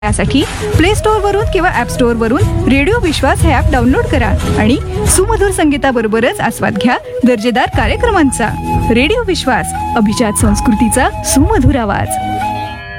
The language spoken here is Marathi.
यासाठी प्ले स्टोअर वरून किंवा ॲप स्टोअर वरून रेडिओ विश्वास हे ॲप डाउनलोड करा आणि सुमधुर संगीताबरोबरच आस्वाद घ्या दर्जेदार कार्यक्रमांचा. रेडिओ विश्वास, अभिजात संस्कृतीचा सुमधुर आवाज.